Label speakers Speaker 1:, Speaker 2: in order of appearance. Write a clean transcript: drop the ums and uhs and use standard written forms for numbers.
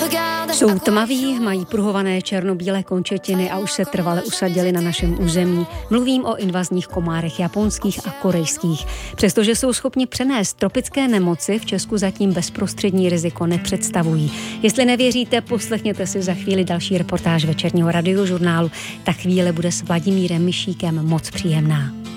Speaker 1: Jsou tmaví, mají pruhované černobílé končetiny a už se trvale usadili na našem území. Mluvím o invazních komárech japonských a korejských. Přestože jsou schopni přenést tropické nemoci, v Česku zatím bezprostřední riziko nepředstavují. Jestli nevěříte, poslechněte si za chvíli další reportáž večerního radiožurnálu. Ta chvíle bude s Vladimírem Mišíkem moc příjemná.